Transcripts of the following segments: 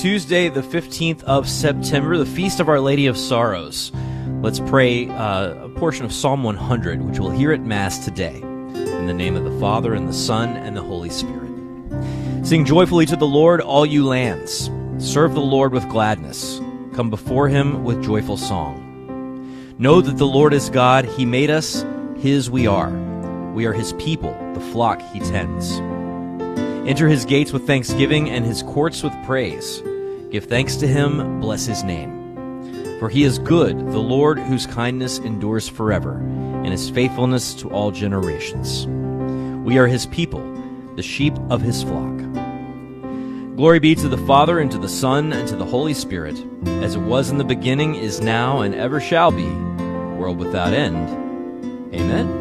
Tuesday, the 15th of September, the Feast of Our Lady of Sorrows. Let's pray a portion of Psalm 100, which we'll hear at Mass today. In the name of the Father, and the Son, and the Holy Spirit. Sing joyfully to the Lord, all you lands. Serve the Lord with gladness. Come before him with joyful song. Know that the Lord is God. He made us, his we are. We are his people, the flock he tends. Enter his gates with thanksgiving and his courts with praise. Give thanks to him, bless his name. For he is good, the Lord whose kindness endures forever, and his faithfulness to all generations. We are his people, the sheep of his flock. Glory be to the Father, and to the Son, and to the Holy Spirit, as it was in the beginning, is now, and ever shall be, world without end. Amen.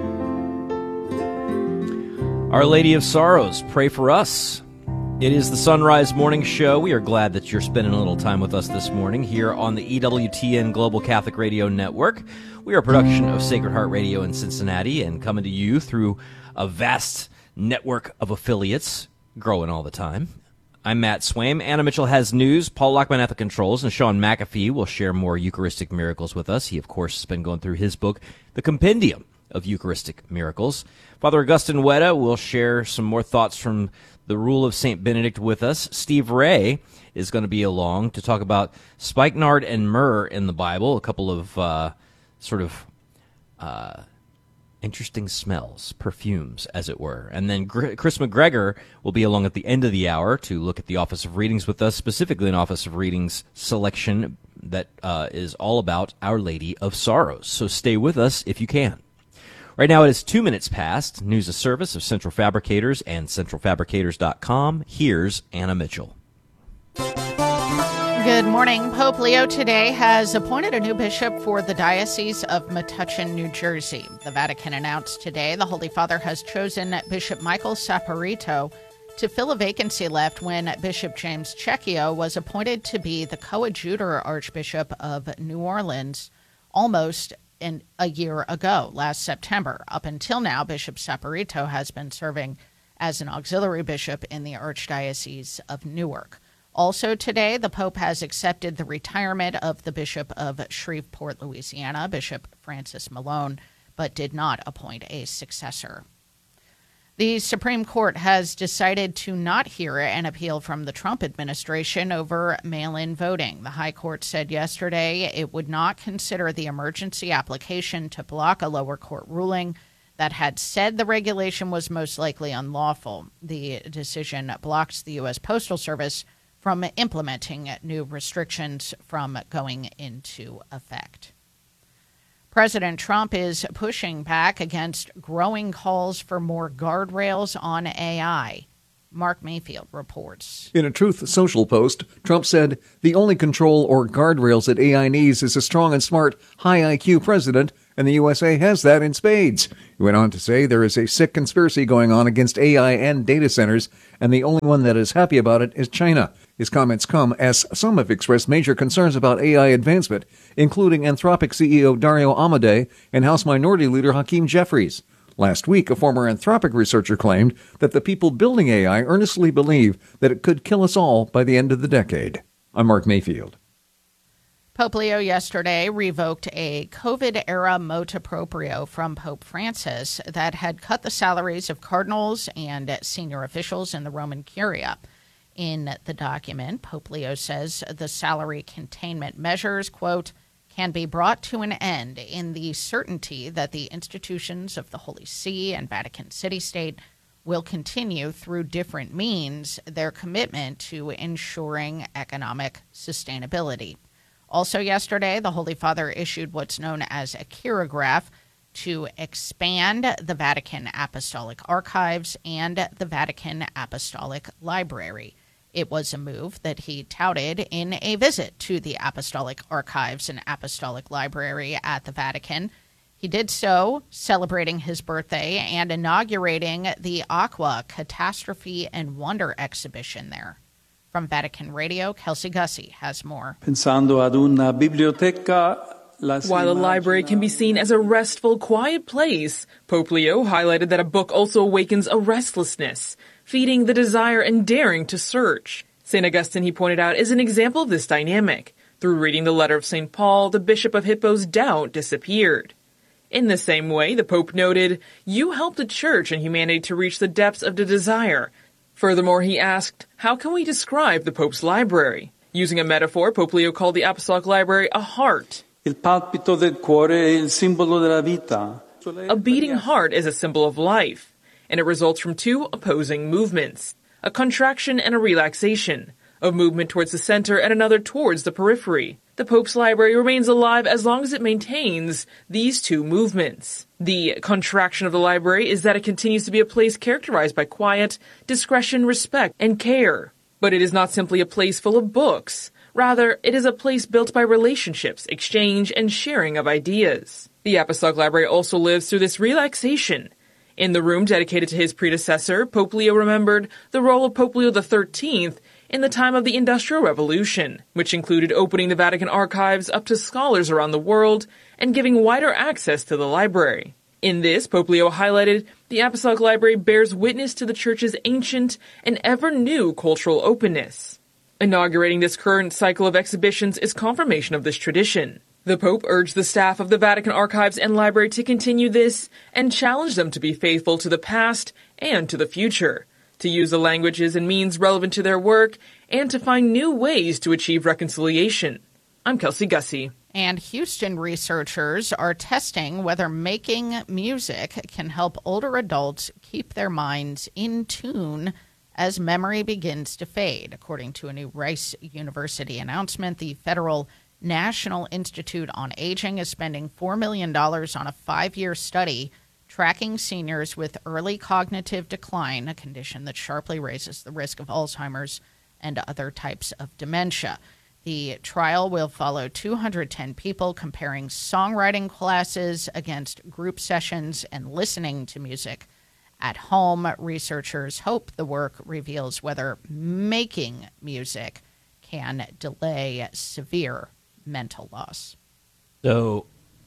Our Lady of Sorrows, pray for us. It is the Sunrise Morning Show. We are glad that you're spending a little time with us this morning here on the EWTN Global Catholic Radio Network. We are a production of Sacred Heart Radio in Cincinnati and coming to you through a vast network of affiliates, growing all the time. I'm Matt Swaim. Anna Mitchell has news. Paul Lockman at the controls, and Sean McAfee will share more Eucharistic miracles with us. He, of course, has been going through his book, The Compendium of Eucharistic Miracles. Father Augustine Weta will share some more thoughts from the Rule of St. Benedict with us. Steve Ray is going to be along to talk about spikenard and myrrh in the Bible, a couple of interesting smells, perfumes, as it were. And then Chris McGregor will be along at the end of the hour to look at the Office of Readings with us, specifically an Office of Readings selection that is all about Our Lady of Sorrows. So stay with us if you can. Right now it is 2 minutes past. News of service of Central Fabricators and centralfabricators.com. Here's Anna Mitchell. Good morning. Pope Leo today has appointed a new bishop for the Diocese of Metuchen, New Jersey. The Vatican announced today the Holy Father has chosen Bishop Michael Saporito to fill a vacancy left when Bishop James Checchio was appointed to be the coadjutor Archbishop of New Orleans almost a year ago, last September. Up until now, Bishop Saporito has been serving as an auxiliary bishop in the Archdiocese of Newark. Also today, the Pope has accepted the retirement of the Bishop of Shreveport, Louisiana, Bishop Francis Malone, but did not appoint a successor. The Supreme Court has decided to not hear an appeal from the Trump administration over mail-in voting. The High Court said yesterday it would not consider the emergency application to block a lower court ruling that had said the regulation was most likely unlawful. The decision blocks the U.S. Postal Service from implementing new restrictions from going into effect. President Trump is pushing back against growing calls for more guardrails on AI. Mark Mayfield reports. In a Truth Social post, Trump said, "The only control or guardrails that AI needs is a strong and smart, high IQ president, and the USA has that in spades." He went on to say there is a sick conspiracy going on against AI and data centers, and the only one that is happy about it is China. His comments come as some have expressed major concerns about AI advancement, including Anthropic CEO Dario Amodei and House Minority Leader Hakeem Jeffries. Last week, a former Anthropic researcher claimed that the people building AI earnestly believe that it could kill us all by the end of the decade. I'm Mark Mayfield. Pope Leo yesterday revoked a COVID-era motu proprio from Pope Francis that had cut the salaries of cardinals and senior officials in the Roman Curia. In the document, Pope Leo says the salary containment measures, quote, can be brought to an end in the certainty that the institutions of the Holy See and Vatican City State will continue through different means their commitment to ensuring economic sustainability. Also yesterday, the Holy Father issued what's known as a chirograph to expand the Vatican Apostolic Archives and the Vatican Apostolic Library. It was a move that he touted in a visit to the Apostolic Archives and Apostolic Library at the Vatican. He did so celebrating his birthday and inaugurating the Aqua Catastrophe and Wonder exhibition there. From Vatican Radio, Kelsey Gussie has more. Pensando ad una biblioteca, while a library can be seen as a restful, quiet place, Pope Leo highlighted that a book also awakens a restlessness, feeding the desire and daring to search. St. Augustine, he pointed out, is an example of this dynamic. Through reading the letter of St. Paul, the Bishop of Hippo's doubt disappeared. In the same way, the Pope noted, "You helped the Church and humanity to reach the depths of the desire." Furthermore, he asked, how can we describe the Pope's library? Using a metaphor, Pope Leo called the Apostolic Library a heart. Il palpito del cuore è il simbolo della vita. A beating heart is a symbol of life, and it results from two opposing movements, a contraction and a relaxation, a movement towards the center and another towards the periphery. The Pope's library remains alive as long as it maintains these two movements. The contraction of the library is that it continues to be a place characterized by quiet, discretion, respect, and care. But it is not simply a place full of books. Rather, it is a place built by relationships, exchange, and sharing of ideas. The Apostolic Library also lives through this relaxation. In the room dedicated to his predecessor, Pope Leo remembered the role of Pope Leo XIII in the time of the Industrial Revolution, which included opening the Vatican archives up to scholars around the world and giving wider access to the library. In this, Pope Leo highlighted the Apostolic Library bears witness to the Church's ancient and ever-new cultural openness. Inaugurating this current cycle of exhibitions is confirmation of this tradition. The Pope urged the staff of the Vatican Archives and Library to continue this and challenged them to be faithful to the past and to the future, to use the languages and means relevant to their work, and to find new ways to achieve reconciliation. I'm Kelsey Gussie. And Houston researchers are testing whether making music can help older adults keep their minds in tune as memory begins to fade. According to a new Rice University announcement, the Federal National Institute on Aging is spending $4 million on a 5-year study tracking seniors with early cognitive decline, a condition that sharply raises the risk of Alzheimer's and other types of dementia. The trial will follow 210 people comparing songwriting classes against group sessions and listening to music at home. Researchers hope the work reveals whether making music can delay severe mental loss. So,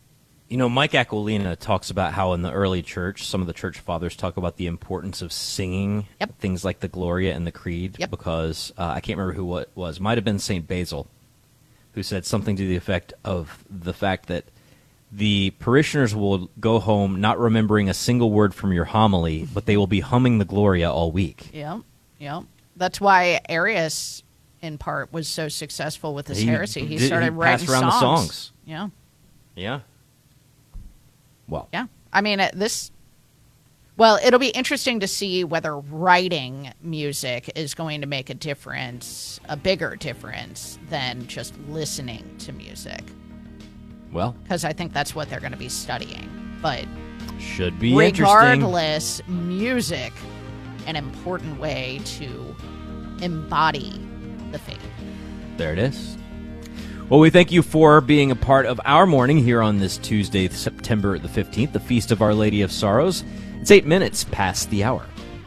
Mike Aquilina talks about how in the early church, some of the church fathers talk about the importance of singing things like the Gloria and the Creed, because I can't remember who it was. Might have been St. Basil, who said something to the effect of the fact that the parishioners will go home not remembering a single word from your homily, but they will be humming the Gloria all week. Yeah. That's why Arius, in part, was so successful with his heresy. He started writing around songs. The songs. Yeah. Well. Yeah. I mean, it'll be interesting to see whether writing music is going to make a difference, a bigger difference, than just listening to music. Well. Because I think that's what they're going to be studying. But should be regardless, music, an important way to embody the faith. There it is. Well, we thank you for being a part of our morning here on this Tuesday, September the 15th, the Feast of Our Lady of Sorrows. It's 8 minutes past the hour.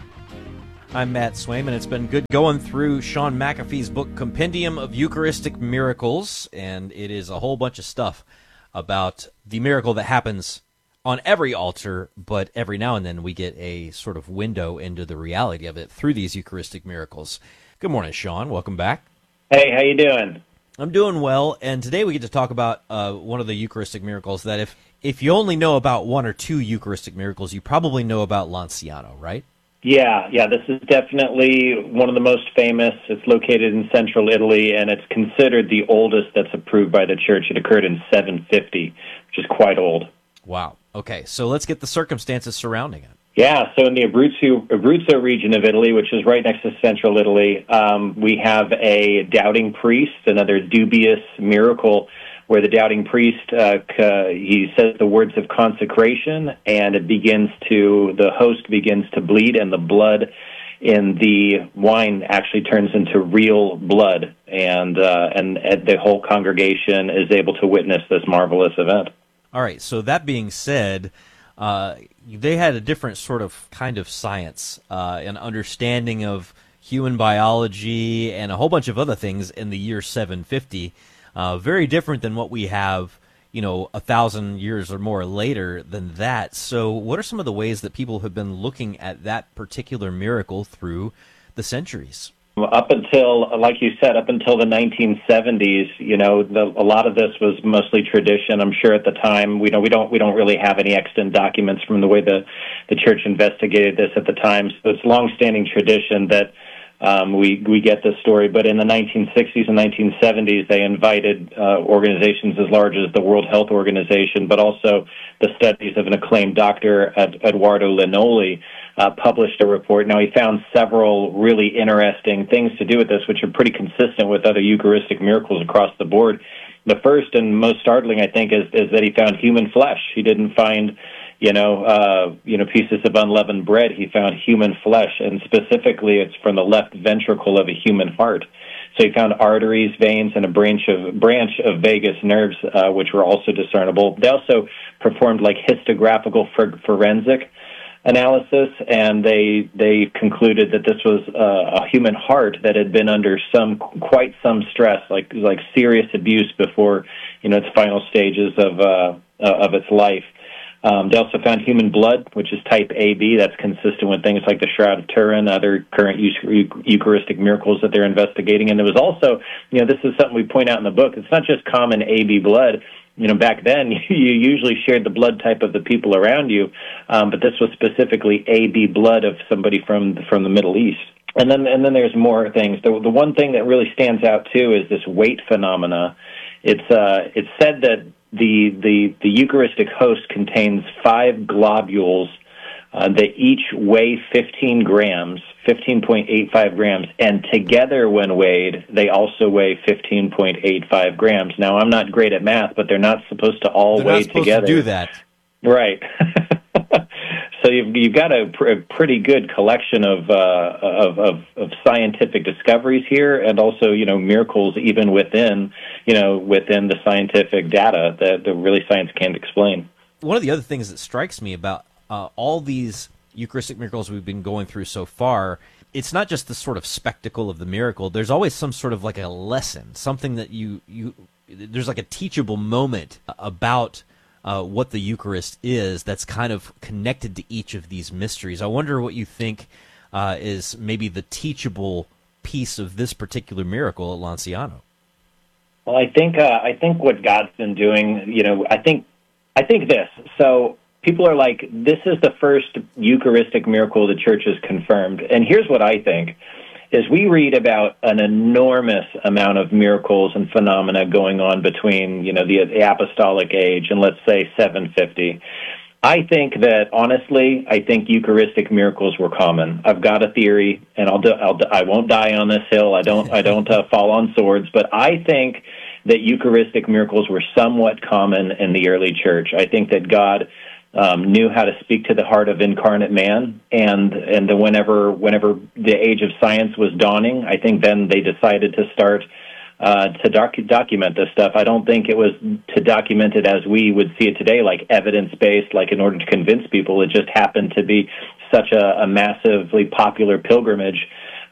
I'm Matt Swayman. It's been good going through Sean McAfee's book, Compendium of Eucharistic Miracles, and it is a whole bunch of stuff about the miracle that happens on every altar, but every now and then we get a sort of window into the reality of it through these Eucharistic miracles. Good morning, Sean. Welcome back. Hey, how you doing? I'm doing well, and today we get to talk about one of the Eucharistic miracles that if you only know about one or two Eucharistic miracles, you probably know about Lanciano, right? Yeah, this is definitely one of the most famous. It's located in central Italy, and it's considered the oldest that's approved by the Church. It occurred in 750, which is quite old. Wow. Okay, so let's get the circumstances surrounding it. Yeah, so in the Abruzzo region of Italy, which is right next to central Italy, we have a doubting priest, another dubious miracle, where the doubting priest, he says the words of consecration, and the host begins to bleed, and the blood in the wine actually turns into real blood, and the whole congregation is able to witness this marvelous event. All right, so that being said, they had a different sort of kind of science, an understanding of human biology and a whole bunch of other things in the year 750, very different than what we have, 1,000 years or more later than that. So what are some of the ways that people have been looking at that particular miracle through the centuries? Up until, like you said, up until the 1970s, a lot of this was mostly tradition. I'm sure at the time, we don't really have any extant documents from the way the church investigated this at the time. So it's longstanding tradition that we get this story. But in the 1960s and 1970s, they invited organizations as large as the World Health Organization, but also the studies of an acclaimed doctor, Eduardo Linoli, published a report. Now, he found several really interesting things to do with this, which are pretty consistent with other Eucharistic miracles across the board. The first and most startling, I think, is that he found human flesh. He didn't find, pieces of unleavened bread. He found human flesh, and specifically, it's from the left ventricle of a human heart. So he found arteries, veins, and a branch of vagus nerves, which were also discernible. They also performed like histographical forensic analysis, and they concluded that this was a human heart that had been under quite some stress, like serious abuse before its final stages of its life. They also found human blood, which is type AB. That's consistent with things like the Shroud of Turin, other current Eucharistic miracles that they're investigating. And there was also, this is something we point out in the book, it's not just common AB blood. Back then, you usually shared the blood type of the people around you, but this was specifically AB blood of somebody from the Middle East. And then there's more things. The one thing that really stands out too is this weight phenomena. It's said that the Eucharistic host contains 5 globules that each weigh 15 grams, 15.85 grams, and together when weighed, they also weigh 15.85 grams. Now, I'm not great at math, but they're not supposed to all weigh together. They're not supposed to do that. Right. So you've got a pretty good collection of scientific discoveries here, and also miracles even within the scientific data that really science can't explain. One of the other things that strikes me about all these Eucharistic miracles we've been going through so far, it's not just the sort of spectacle of the miracle. There's always some sort of like a lesson, something that there's like a teachable moment about what the Eucharist is that's kind of connected to each of these mysteries. I wonder what you think is maybe the teachable piece of this particular miracle at Lanciano. Well, I think what God's been doing, I think this. So people are like, this is the first Eucharistic miracle the church has confirmed. And here's what I think, is we read about an enormous amount of miracles and phenomena going on between, the apostolic age and, let's say, 750. I think that, honestly, Eucharistic miracles were common. I've got a theory, and I won't die on this hill. I don't fall on swords, but I think that Eucharistic miracles were somewhat common in the early church. I think that God knew how to speak to the heart of incarnate man, and whenever the age of science was dawning, I think then they decided to start to document this stuff. I don't think it was to document it as we would see it today, like evidence-based, like in order to convince people. It just happened to be such a massively popular pilgrimage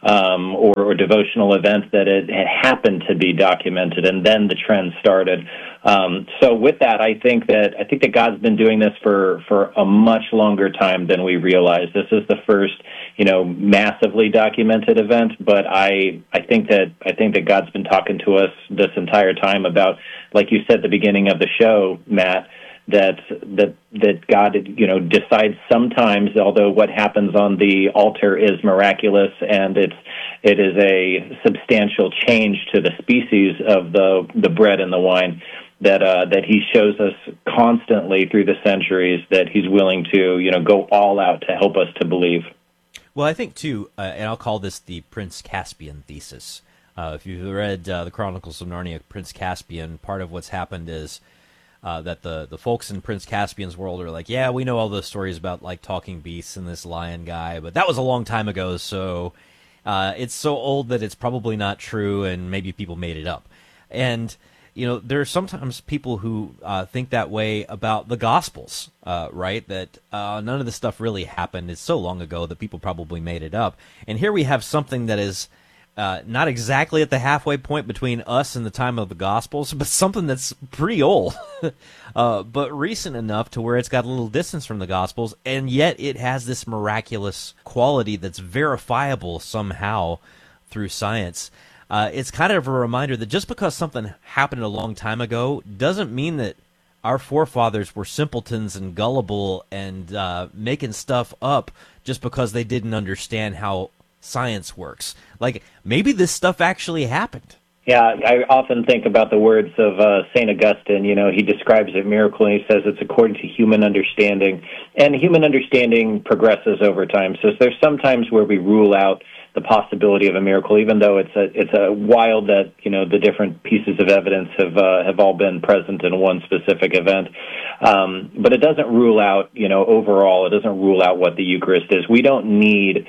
or devotional event that it happened to be documented, and then the trend started. So with that, I think that God's been doing this for a much longer time than we realize. This is the first, massively documented event, but I think that God's been talking to us this entire time about, like you said at the beginning of the show, Matt, that God, decides sometimes, although what happens on the altar is miraculous and it is a substantial change to the species of the bread and the wine, that he shows us constantly through the centuries that he's willing to, go all out to help us to believe. Well, I think, too, and I'll call this the Prince Caspian thesis. If you've read the Chronicles of Narnia, Prince Caspian, part of what's happened is that the folks in Prince Caspian's world are like, yeah, we know all those stories about, like, talking beasts and this lion guy, but that was a long time ago, so it's so old that it's probably not true, and maybe people made it up. And there are sometimes people who think that way about the Gospels, right? That none of this stuff really happened. It's so long ago that people probably made it up. And here we have something that is not exactly at the halfway point between us and the time of the Gospels, but something that's pretty old, but recent enough to where it's got a little distance from the Gospels, and yet it has this miraculous quality that's verifiable somehow through science, it's kind of a reminder that just because something happened a long time ago doesn't mean that our forefathers were simpletons and gullible and making stuff up just because they didn't understand how science works. Like, maybe this stuff actually happened. Yeah, I often think about the words of St. Augustine. You know, he describes a miracle, and he says it's according to human understanding. And human understanding progresses over time. So there's some times where we rule out the possibility of a miracle, even though it's a wild that, you know, the different pieces of evidence have all been present in one specific event. But it doesn't rule out, you know, overall, it doesn't rule out what the Eucharist is. We don't need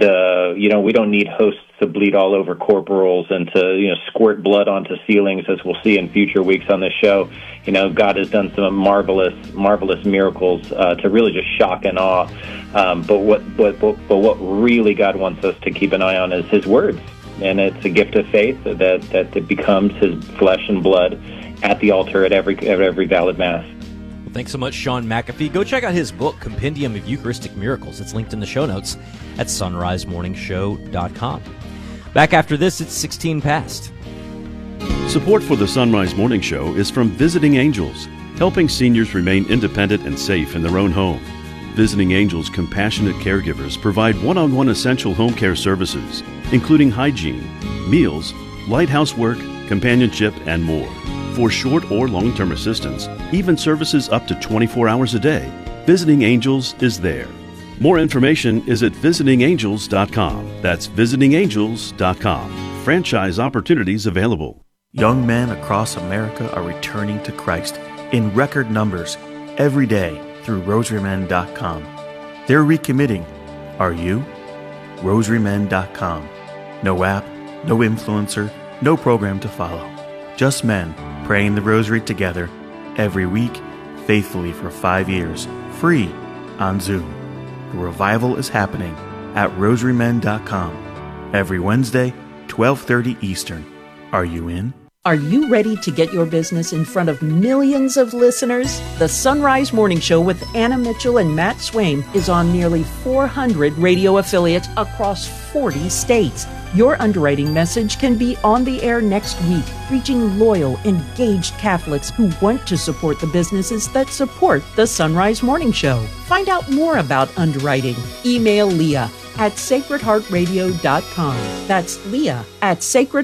we don't need hosts to bleed all over corporals and to, you know, squirt blood onto ceilings, as we'll see in future weeks on this show. You know, God has done some marvelous miracles to really just shock and awe. But what really God wants us to keep an eye on is His words, and it's a gift of faith that it becomes His flesh and blood at the altar at every valid Mass. Well, thanks so much, Sean McAfee. Go check out his book, Compendium of Eucharistic Miracles. It's linked in the show notes at sunrisemorningshow.com. Back after this, it's 16 past. Support for the Sunrise Morning Show is from Visiting Angels, helping seniors remain independent and safe in their own home. Visiting Angels compassionate caregivers provide one-on-one essential home care services, including hygiene, meals, light housework, companionship, and more. For short or long-term assistance, even services up to 24 hours a day, Visiting Angels is there. More information is at visitingangels.com. That's visitingangels.com. Franchise opportunities available. Young men across America are returning to Christ in record numbers every day through rosarymen.com. They're recommitting. Are you? rosarymen.com. No app, no influencer, no program to follow. Just men praying the rosary together every week, faithfully for 5 years, free on Zoom. The revival is happening at rosarymen.com every Wednesday, 12:30 Eastern. Are you in? Are you ready to get your business in front of millions of listeners? The Sunrise Morning Show with Anna Mitchell and Matt Swaim is on nearly 400 radio affiliates across 40 states. Your underwriting message can be on the air next week, reaching loyal, engaged Catholics who want to support the businesses that support the Sunrise Morning Show. Find out more about underwriting. Email Leah at sacredheartradio.com. That's Leah at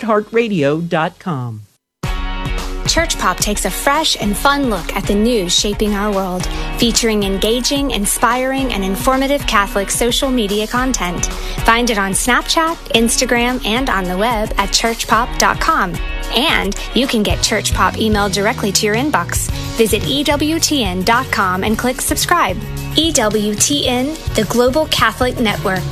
sacredheartradio.com. Church Pop takes a fresh and fun look at the news shaping our world, featuring engaging, inspiring, and informative Catholic social media content. Find it on Snapchat, Instagram, and on the web at churchpop.com. And you can get Church Pop emailed directly to your inbox. Visit EWTN.com and click subscribe. EWTN, the Global Catholic Network.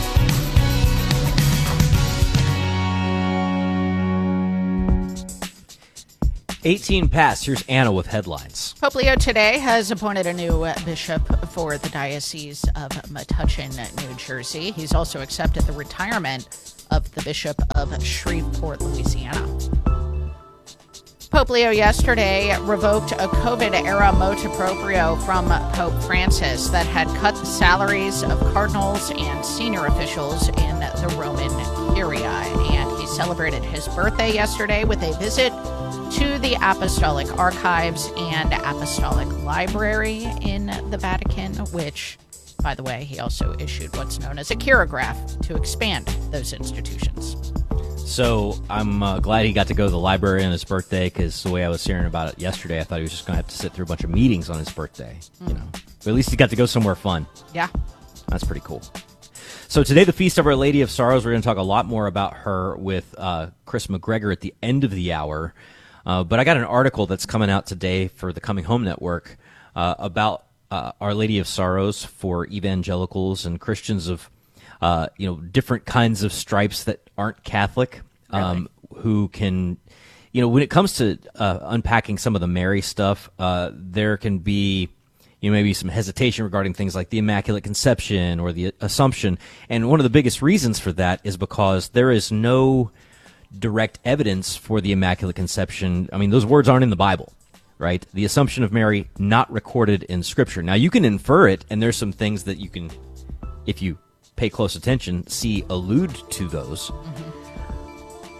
$18 past. Here's Anna with headlines. Pope Leo today has appointed a new bishop for the Diocese of Metuchen, New Jersey. He's also accepted the retirement of the Bishop of Shreveport, Louisiana. Pope Leo yesterday revoked a COVID-era motu proprio from Pope Francis that had cut the salaries of cardinals and senior officials in the Roman Curia. And he celebrated his birthday yesterday with a visit to the Apostolic Archives and Apostolic Library in the Vatican, which, by the way, he also issued what's known as a chirograph to expand those institutions. So I'm glad he got to go to the library on his birthday, because the way I was hearing about it yesterday, I thought he was just going to have to sit through a bunch of meetings on his birthday. You know, but at least he got to go somewhere fun. Yeah. That's pretty cool. So today, the Feast of Our Lady of Sorrows. We're going to talk a lot more about her with Chris McGregor at the end of the hour. But I got an article that's coming out today for the Coming Home Network about Our Lady of Sorrows for evangelicals and Christians of different kinds of stripes that aren't Catholic, who can, when it comes to unpacking some of the Mary stuff, there can be, maybe some hesitation regarding things like the Immaculate Conception or the Assumption. And one of the biggest reasons for that is because there is no direct evidence for the Immaculate Conception. I mean, those words aren't in the Bible, right? The Assumption of Mary, not recorded in Scripture. Now, you can infer it, and there's some things that you can, if you pay close attention, see allude to those.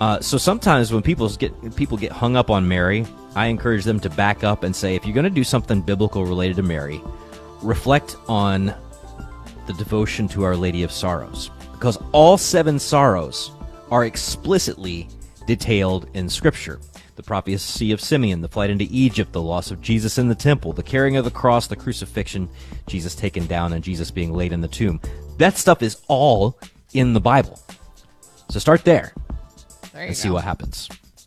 So sometimes when people get hung up on Mary, I encourage them to back up and say, if you're going to do something biblical related to Mary, reflect on the devotion to Our Lady of Sorrows, because all 7 sorrows are explicitly detailed in Scripture. The prophecy of Simeon, the flight into Egypt, the loss of Jesus in the temple, the carrying of the cross, the crucifixion, Jesus taken down, and Jesus being laid in the tomb. That stuff is all in the Bible. So start there and see what happens.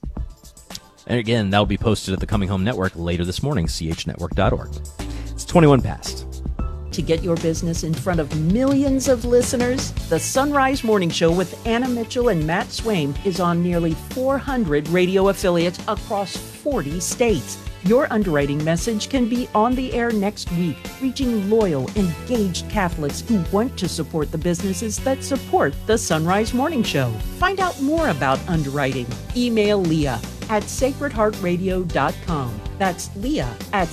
And again, that will be posted at the Coming Home Network later this morning, chnetwork.org. It's 21 past. To get your business in front of millions of listeners, the Sunrise Morning Show with Anna Mitchell and Matt Swaim is on nearly 400 radio affiliates across 40 states. Your underwriting message can be on the air next week, reaching loyal, engaged Catholics who want to support the businesses that support the Sunrise Morning Show. Find out more about underwriting. Email Leah at sacredheartradio.com. That's Leah at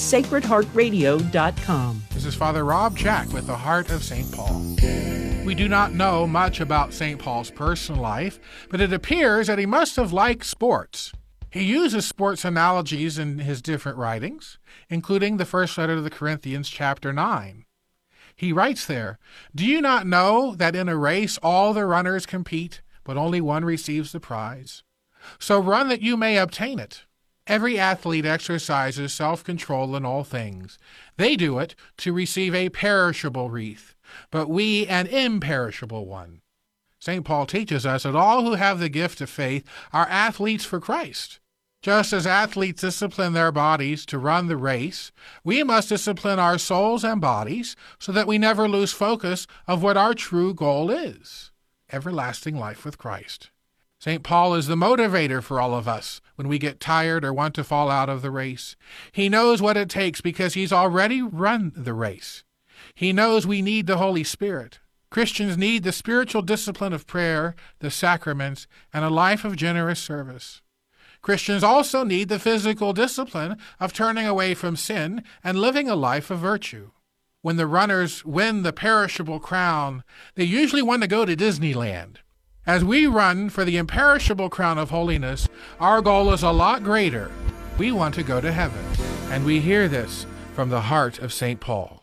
sacredheartradio.com. This is Father Rob Jack with the Heart of St. Paul. We do not know much about St. Paul's personal life, but it appears that he must have liked sports. He uses sports analogies in his different writings, including the first letter to the Corinthians, chapter 9. He writes there, "Do you not know that in a race all the runners compete, but only one receives the prize? So run that you may obtain it. Every athlete exercises self-control in all things. They do it to receive a perishable wreath, but we an imperishable one." St. Paul teaches us that all who have the gift of faith are athletes for Christ. Just as athletes discipline their bodies to run the race, we must discipline our souls and bodies so that we never lose focus of what our true goal is: everlasting life with Christ. St. Paul is the motivator for all of us when we get tired or want to fall out of the race. He knows what it takes because he's already run the race. He knows we need the Holy Spirit. Christians need the spiritual discipline of prayer, the sacraments, and a life of generous service. Christians also need the physical discipline of turning away from sin and living a life of virtue. When the runners win the perishable crown, they usually want to go to Disneyland. As we run for the imperishable crown of holiness, our goal is a lot greater. We want to go to heaven, and we hear this from the heart of St. Paul.